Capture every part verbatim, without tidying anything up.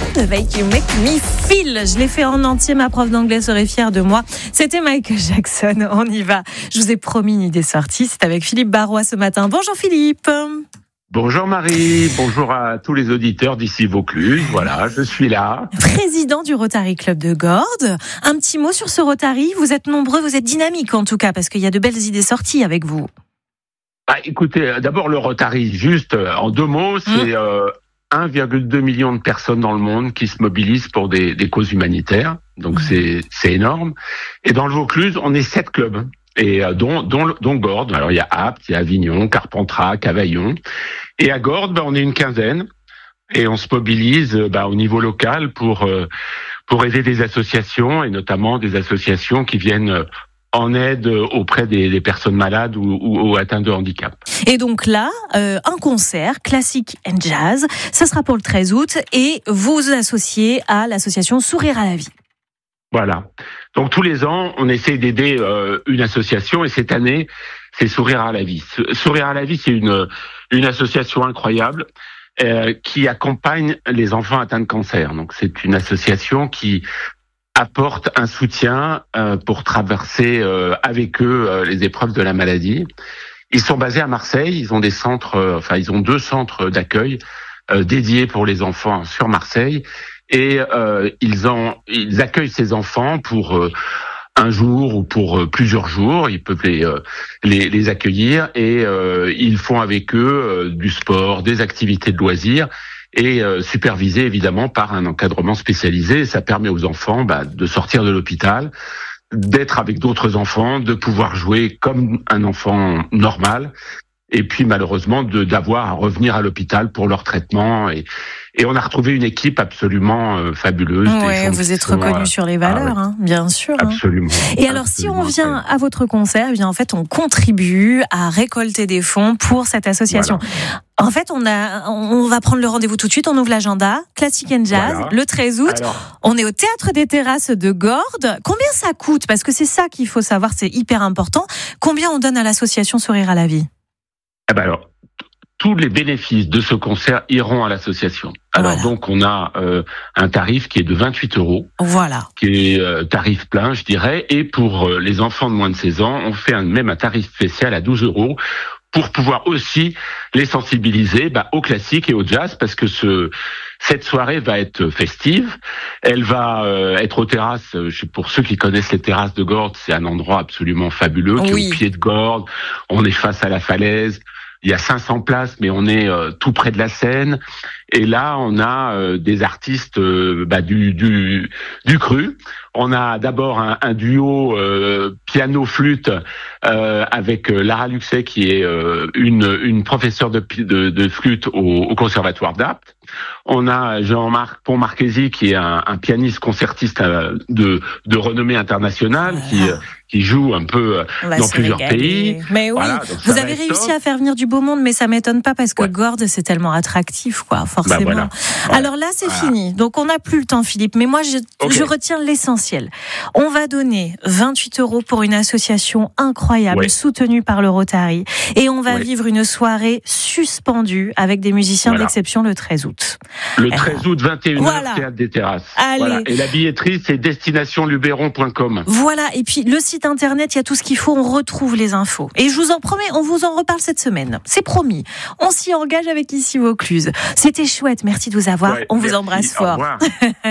de Make You Make Me Feel. Je l'ai fait en entier, ma prof d'anglais serait fière de moi. C'était Michael Jackson, on y va. Je vous ai promis une idée sortie, c'est avec Philippe Barrois ce matin. Bonjour Philippe. Bonjour Marie, bonjour à tous les auditeurs d'ici Vaucluse, voilà, je suis là. Président du Rotary Club de Gordes, un petit mot sur ce Rotary, vous êtes nombreux, vous êtes dynamiques en tout cas, parce qu'il y a de belles idées sorties avec vous. Bah, écoutez, d'abord le Rotary, juste en deux mots, c'est mmh. euh, un virgule deux million de personnes dans le monde qui se mobilisent pour des, des causes humanitaires, donc mmh. c'est, c'est énorme. Et dans le Vaucluse, on est sept clubs. Et dont, dont, dont Gordes. Alors il y a Apt, il y a Avignon, Carpentras, Cavaillon. Et à Gordes, bah, on est une quinzaine. Et on se mobilise bah, au niveau local pour euh, pour aider des associations, et notamment des associations qui viennent en aide auprès des, des personnes malades ou, ou, ou atteintes de handicap. Et donc là, euh, un concert classique and jazz, ça sera pour le treize août, et vous vous associez à l'association Sourire à la vie. Voilà. Donc tous les ans, on essaie d'aider euh, une association, et cette année, c'est Sourire à la vie. Sourire à la vie, c'est une une association incroyable euh, qui accompagne les enfants atteints de cancer. Donc c'est une association qui apporte un soutien euh, pour traverser euh, avec eux euh, les épreuves de la maladie. Ils sont basés à Marseille. Ils ont des centres, euh, enfin ils ont deux centres d'accueil euh, dédiés pour les enfants sur Marseille. Et euh, ils ont, ils accueillent ces enfants pour euh, un jour ou pour euh, plusieurs jours. Ils peuvent les euh, les, les accueillir, et euh, ils font avec eux euh, du sport, des activités de loisirs, et euh, supervisés évidemment par un encadrement spécialisé. Ça permet aux enfants bah, de sortir de l'hôpital, d'être avec d'autres enfants, de pouvoir jouer comme un enfant normal. Et puis malheureusement de d'avoir à revenir à l'hôpital pour leur traitement, et et on a retrouvé une équipe absolument euh, fabuleuse. Ouais, vous êtes reconnu euh, sur les valeurs, ah ouais. hein, bien sûr. Absolument. Hein. Et alors absolument, si on vient à votre concert, eh bien en fait on contribue à récolter des fonds pour cette association. Voilà. En fait, on a, on va prendre le rendez-vous tout de suite. On ouvre l'agenda, Classic and Jazz, voilà. le treize août. Alors, on est au Théâtre des Terrasses de Gordes. Combien ça coûte ? Parce que c'est ça qu'il faut savoir, c'est hyper important. Combien on donne à l'association Sourire à la vie ? Eh ben alors, tous les bénéfices de ce concert iront à l'association. Alors voilà. donc on a euh, un tarif qui est de vingt-huit euros, voilà, qui est euh, tarif plein, je dirais. Et pour euh, les enfants de moins de seize ans, on fait un, même un tarif spécial à douze euros pour pouvoir aussi les sensibiliser bah, au classique et au jazz, parce que ce cette soirée va être festive. Elle va euh, être aux terrasses. Pour ceux qui connaissent les terrasses de Gordes, c'est un endroit absolument fabuleux, oui. qui est au pied de Gordes. On est face à la falaise. Il y a cinq cents places, mais on est euh, tout près de la Seine. Et là, on a euh, des artistes euh, bah, du, du du cru. On a d'abord un, un duo euh, piano-flûte euh, avec euh, Lara Luxet, qui est euh, une une professeure de de, de flûte au, au conservatoire d'Apt. On a Jean-Marc Pont-Marchesi, qui est un, un pianiste concertiste euh, de de renommée internationale, voilà. qui euh, qui joue un peu dans plusieurs régaler. pays. Mais oui, voilà, vous avez réussi top. à faire venir du beau monde, mais ça m'étonne pas parce que ouais. Gordes, c'est tellement attractif, quoi, forcément. Bah voilà. Voilà. Alors là, c'est voilà. fini. Donc on n'a plus le temps, Philippe. Mais moi, je, okay. je retiens l'essentiel. On va donner vingt-huit euros pour une association incroyable, ouais. soutenue par le Rotary. Et on va ouais. vivre une soirée suspendue avec des musiciens voilà. d'exception le treize août. Le treize août, vingt et une heures, voilà. Théâtre des Terrasses. Allez. Voilà. Et la billetterie, c'est destination luberon point com. Voilà. Et puis, le site internet, il y a tout ce qu'il faut. On retrouve les infos. Et je vous en promets, on vous en reparle cette semaine. C'est promis. On s'y engage avec Ici Vaucluse. C'était chouette. Merci de vous avoir. Ouais, on vous merci. embrasse Au fort. revoir.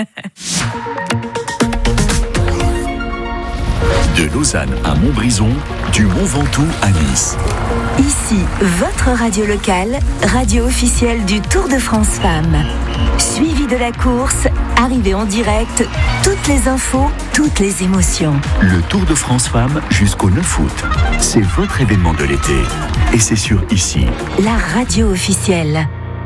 De Lausanne à Montbrison, du Mont Ventoux à Nice. Ici, votre radio locale, radio officielle du Tour de France Femmes. Suivi de la course, arrivée en direct, toutes les infos, toutes les émotions. Le Tour de France Femmes jusqu'au neuf août. C'est votre événement de l'été. Et c'est sur Ici. La radio officielle.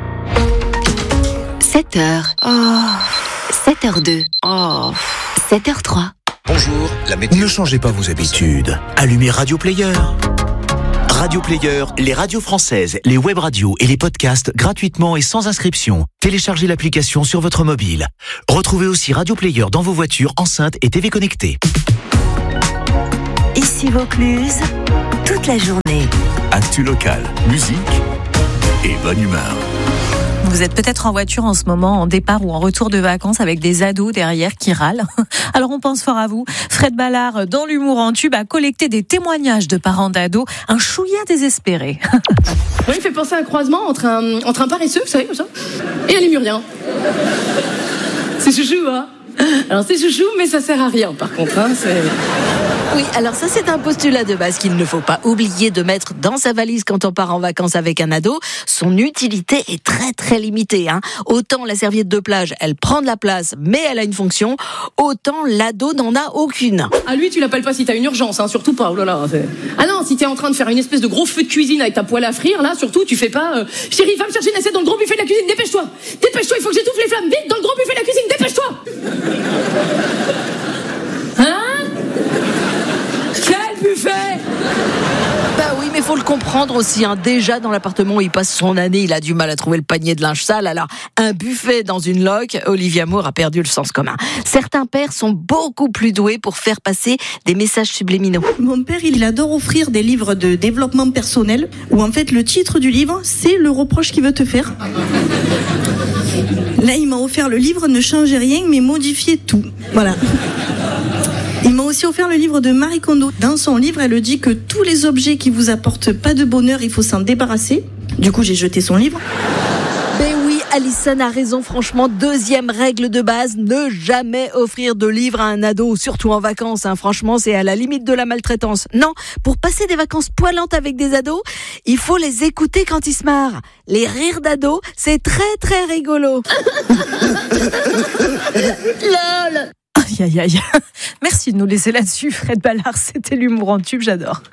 sept heures. Oh. sept heures deux. Oh. sept heures trois. Bonjour, la météo. Ne changez pas vos habitudes. Allumez Radio Player. Radio Player, les radios françaises, les web radios et les podcasts gratuitement et sans inscription. Téléchargez l'application sur votre mobile. Retrouvez aussi Radio Player dans vos voitures, enceintes et T V connectées. Ici Vaucluse, toute la journée. Actu locale, musique et bonne humeur. Vous êtes peut-être en voiture en ce moment, en départ ou en retour de vacances avec des ados derrière qui râlent. Alors on pense fort à vous. Fred Ballard, dans l'humour en tube, a collecté des témoignages de parents d'ados, un chouïa désespéré. Oui, il fait penser à un croisement entre un, entre un paresseux, vous savez, comme ça, et un lémurien. C'est chouchou, hein? Alors c'est chouchou, mais ça sert à rien, par contre, hein, c'est... Oui, alors ça c'est un postulat de base qu'il ne faut pas oublier de mettre dans sa valise quand on part en vacances avec un ado. Son utilité est très très limitée. Hein. Autant la serviette de plage, elle prend de la place, mais elle a une fonction, autant l'ado n'en a aucune. Ah lui, tu l'appelles pas si t'as une urgence, hein, surtout pas. Oh là là, c'est... Ah non, si t'es en train de faire une espèce de gros feu de cuisine avec ta poêle à frire, là, surtout, tu fais pas... Euh, Chérie, va me chercher une assiette dans le gros buffet de la cuisine, dépêche-toi. Dépêche-toi, il faut que j'étouffe les flammes, vite, dans le gros buffet de la cuisine, dépêche-toi. Hein? Buffet. Bah oui, mais faut le comprendre aussi. Hein. Déjà dans l'appartement où il passe son année, il a du mal à trouver le panier de linge sale. Alors un buffet dans une loque, Olivia Moore a perdu le sens commun. Certains pères sont beaucoup plus doués pour faire passer des messages subliminaux. Mon père, il adore offrir des livres de développement personnel où en fait le titre du livre, c'est le reproche qu'il veut te faire. Là, il m'a offert le livre Ne changez rien, mais modifiez tout. Voilà. Il m'a aussi offert le livre de Marie Kondo. Dans son livre, elle dit que tous les objets qui vous apportent pas de bonheur, il faut s'en débarrasser. Du coup, j'ai jeté son livre. Ben oui, Alison a raison, franchement. Deuxième règle de base, ne jamais offrir de livres à un ado, surtout en vacances. Hein. Franchement, c'est à la limite de la maltraitance. Non, pour passer des vacances poilantes avec des ados, il faut les écouter quand ils se marrent. Les rires d'ados, c'est très très rigolo. Lol. Aïe, aïe, aïe. Merci de nous laisser là-dessus, Fred Ballard. C'était l'humour en tube, j'adore.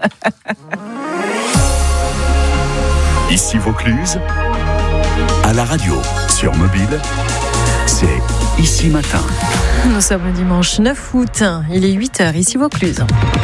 Ici Vaucluse, à la radio, sur mobile, c'est Ici Matin. Nous sommes le dimanche neuf août. Il est huit heures, ici Vaucluse.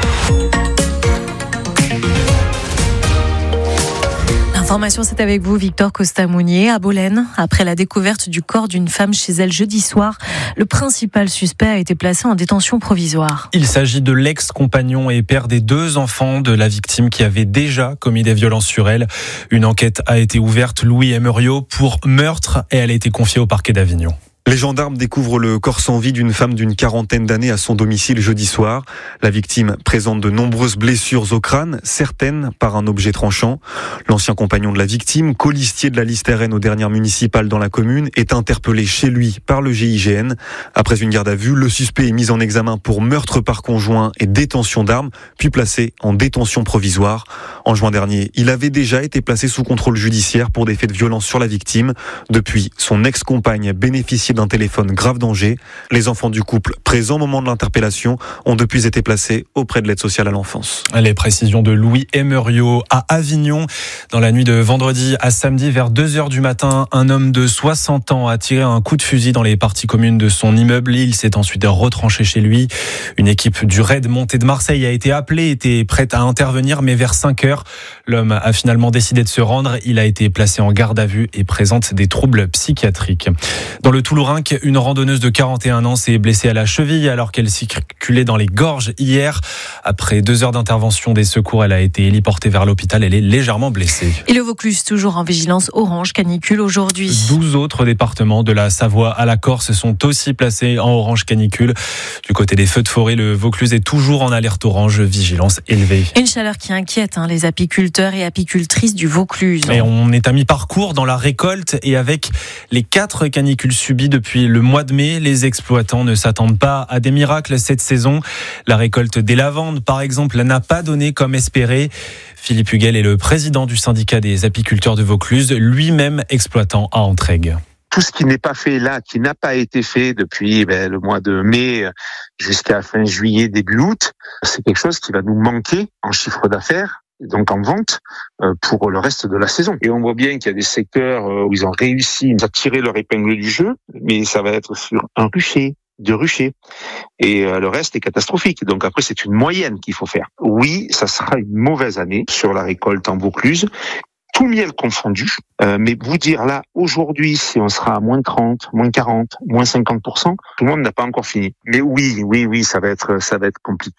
L'information, c'est avec vous, Victor Costa-Mounier. À Bolène, après la découverte du corps d'une femme chez elle jeudi soir, le principal suspect a été placé en détention provisoire. Il s'agit de l'ex-compagnon et père des deux enfants de la victime qui avait déjà commis des violences sur elle. Une enquête a été ouverte, Louis Emerio, pour meurtre et elle a été confiée au parquet d'Avignon. Les gendarmes découvrent le corps sans vie d'une femme d'une quarantaine d'années à son domicile jeudi soir. La victime présente de nombreuses blessures au crâne, certaines par un objet tranchant. L'ancien compagnon de la victime, colistier de la liste R N aux dernières municipales dans la commune, est interpellé chez lui par le G I G N. Après une garde à vue, le suspect est mis en examen pour meurtre par conjoint et détention d'armes, puis placé en détention provisoire. En juin dernier, il avait déjà été placé sous contrôle judiciaire pour des faits de violence sur la victime. Depuis, son ex-compagne bénéficiait d'un téléphone grave danger. Les enfants du couple présents au moment de l'interpellation ont depuis été placés auprès de l'aide sociale à l'enfance. Les précisions de Louis Emerio à Avignon. Dans la nuit de vendredi à samedi vers deux heures du matin, un homme de soixante ans a tiré un coup de fusil dans les parties communes de son immeuble. Il s'est ensuite retranché chez lui. Une équipe du raid montée de Marseille a été appelée, était prête à intervenir, mais vers cinq heures, l'homme a finalement décidé de se rendre. Il a été placé en garde à vue et présente des troubles psychiatriques. Dans le Toulourenc, une randonneuse de quarante et un ans s'est blessée à la cheville alors qu'elle circulait dans les gorges hier. Après deux heures d'intervention des secours, elle a été héliportée vers l'hôpital. Elle est légèrement blessée. Et le Vaucluse, toujours en vigilance orange canicule aujourd'hui. douze autres départements de la Savoie à la Corse sont aussi placés en orange canicule. Du côté des feux de forêt, le Vaucluse est toujours en alerte orange, vigilance élevée. Une chaleur qui inquiète hein, les apiculteurs et apicultrices du Vaucluse. Et on est à mi-parcours dans la récolte et avec les quatre canicules subies depuis le mois de mai, les exploitants ne s'attendent pas à des miracles cette saison. La récolte des lavandes, par exemple, n'a pas donné comme espéré. Philippe Huguel est le président du syndicat des apiculteurs de Vaucluse, lui-même exploitant à Entraigues. Tout ce qui n'est pas fait là, qui n'a pas été fait depuis ben, le mois de mai jusqu'à fin juillet, début août, c'est quelque chose qui va nous manquer en chiffre d'affaires. Donc en vente pour le reste de la saison. Et on voit bien qu'il y a des secteurs où ils ont réussi à tirer leur épingle du jeu, mais ça va être sur un rucher, deux ruchers. Et le reste est catastrophique. Donc après, c'est une moyenne qu'il faut faire. Oui, ça sera une mauvaise année sur la récolte en Vaucluse. Tout miel confondu, euh, mais vous dire là, aujourd'hui, si on sera à moins trente, moins quarante, moins cinquante pour cent, tout le monde n'a pas encore fini. Mais oui, oui, oui, ça va être, ça va être compliqué.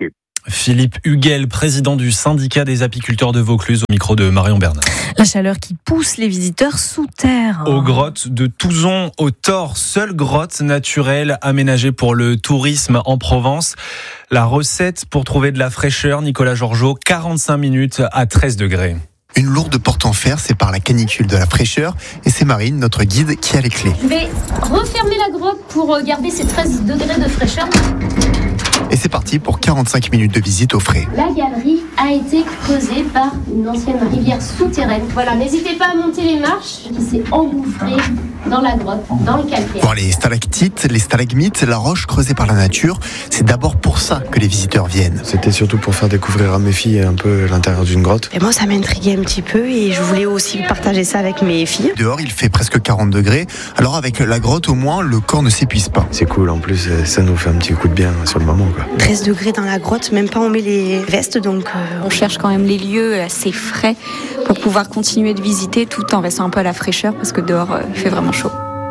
Philippe Huguel, président du syndicat des apiculteurs de Vaucluse, au micro de Marion Bernard. La chaleur qui pousse les visiteurs sous terre. Aux grottes de Touzon, au Thor, seule grotte naturelle aménagée pour le tourisme en Provence. La recette pour trouver de la fraîcheur, Nicolas Georgeot, quarante-cinq minutes à treize degrés. Une lourde porte en fer sépare la canicule de la fraîcheur et c'est Marine, notre guide, qui a les clés. Je vais refermer la grotte pour garder ces treize degrés de fraîcheur. Et c'est parti pour quarante-cinq minutes de visite au frais. La galerie a été creusée par une ancienne rivière souterraine. Voilà, n'hésitez pas à monter les marches qui s'est engouffrée dans la grotte, dans le calcaire. Voir les stalactites, les stalagmites, la roche creusée par la nature, c'est d'abord pour ça que les visiteurs viennent. C'était surtout pour faire découvrir à mes filles un peu l'intérieur d'une grotte. Et moi, ça m'intriguait un petit peu et je voulais aussi partager ça avec mes filles. Dehors, il fait presque quarante degrés. Alors avec la grotte, au moins, le corps ne s'épuise pas. C'est cool, en plus, ça nous fait un petit coup de bien sur le moment, quoi. treize degrés dans la grotte, même pas on met les vestes, donc euh, on cherche quand même les lieux assez frais pour pouvoir continuer de visiter tout en restant un peu à la fraîcheur parce que dehors euh, il fait vraiment chaud.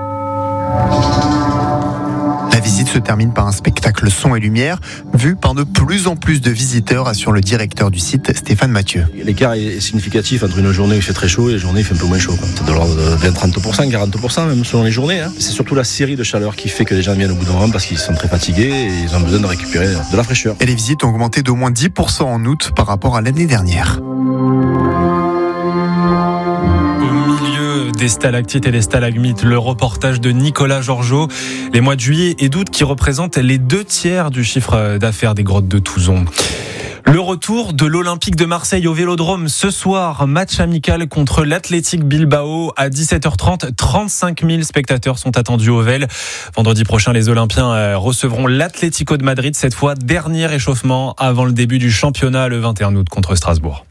La visite se termine par un spectacle son et lumière vu par de plus en plus de visiteurs, assure le directeur du site, Stéphane Mathieu. L'écart est significatif entre une journée où il fait très chaud et une journée où il fait un peu moins chaud. C'est de l'ordre de vingt à trente pour cent, quarante pour cent même selon les journées. Hein. C'est surtout la série de chaleur qui fait que les gens viennent au bout d'un moment parce qu'ils sont très fatigués et ils ont besoin de récupérer de la fraîcheur. Et les visites ont augmenté d'au moins dix pour cent en août par rapport à l'année dernière. Des stalactites et des stalagmites, le reportage de Nicolas Georgeot. Les mois de juillet et d'août qui représentent les deux tiers du chiffre d'affaires des grottes de Touzon. Le retour de l'Olympique de Marseille au Vélodrome ce soir, match amical contre l'Athletic Bilbao à dix-sept heures trente. trente-cinq mille spectateurs sont attendus au Vel. Vendredi prochain, les Olympiens recevront l'Atlético de Madrid, cette fois dernier échauffement avant le début du championnat le vingt et un août contre Strasbourg.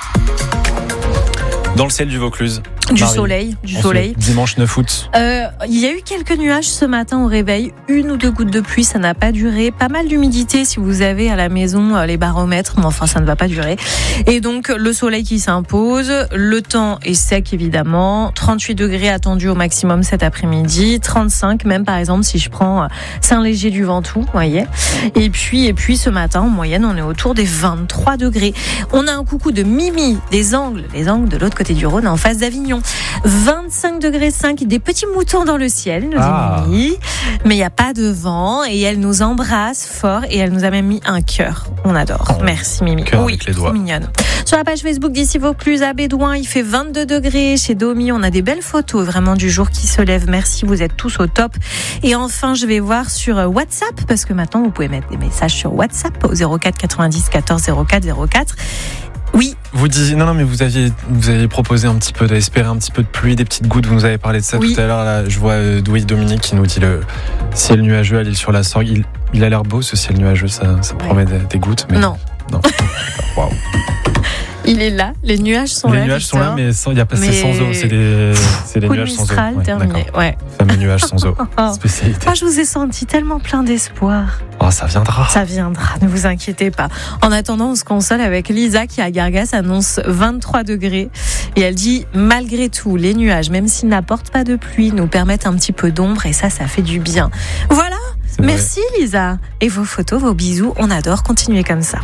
Dans le ciel du Vaucluse. Du Marie, soleil, du soleil. Dimanche neuf août. Euh, il y a eu quelques nuages ce matin au réveil, une ou deux gouttes de pluie, ça n'a pas duré. Pas mal d'humidité si vous avez à la maison les baromètres, mais enfin ça ne va pas durer. Et donc le soleil qui s'impose, le temps est sec évidemment, trente-huit degrés attendus au maximum cet après-midi, trente-cinq même par exemple si je prends Saint-Léger du Ventoux, vous voyez. Et puis, et puis ce matin en moyenne on est autour des vingt-trois degrés. On a un coucou de Mimi des Angles, les Angles de l'autre côté du Rhône en face d'Avignon. vingt-cinq degrés cinq, des petits moutons dans le ciel, nous ah. dit Mimi. Mais il n'y a pas de vent et elle nous embrasse fort et elle nous a même mis un cœur. On adore. Oh, merci Mimi. Oui, trop mignonne. Sur la page Facebook d'ici Vaucluse à Bédouin, il fait vingt-deux degrés. Chez Domi, on a des belles photos vraiment du jour qui se lève. Merci, vous êtes tous au top. Et enfin, je vais voir sur WhatsApp parce que maintenant, vous pouvez mettre des messages sur WhatsApp au zéro quatre quatre-vingt-dix quatorze zéro quatre zéro quatre. Oui. Vous disiez non non mais vous aviez vous aviez proposé un petit peu d'espérer un petit peu de pluie, des petites gouttes. Vous nous avez parlé de ça oui. tout à l'heure. Là, je vois euh, Louis Dominique qui nous dit le ciel nuageux à l'Île-sur-la-Sorgue. Il, il a l'air beau ce ciel nuageux. Ça, ça promet des, des gouttes. Mais non. Non. Waouh. Il est là, les nuages sont les là. Les nuages Victor. sont là, mais sans, y a pas, mais... c'est sans eau, c'est des, c'est des nuages sans eau. Ouais, terminé, ouais. Fameux nuages sans eau. Spécialité. Ah, je vous ai senti tellement plein d'espoir. Oh, ça viendra. Ça viendra, ne vous inquiétez pas. En attendant, on se console avec Lisa qui à Gargas annonce vingt-trois degrés. Et elle dit, malgré tout, les nuages, même s'ils n'apportent pas de pluie, nous permettent un petit peu d'ombre et ça, ça fait du bien. Voilà, c'est merci vrai. Lisa. Et vos photos, vos bisous, on adore, continuez comme ça.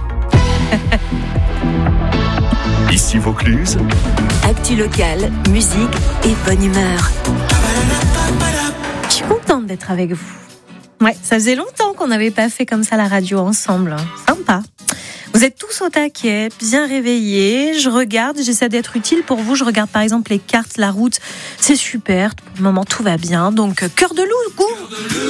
Ici Vaucluse. Actu locale, musique et bonne humeur. Je suis contente d'être avec vous. Ouais, ça faisait longtemps qu'on n'avait pas fait comme ça la radio ensemble. Sympa. Vous êtes tous au taquet, bien réveillés. Je regarde, j'essaie d'être utile pour vous. Je regarde par exemple les cartes, la route. C'est super. Pour le moment, tout va bien. Donc, cœur de loup, goût.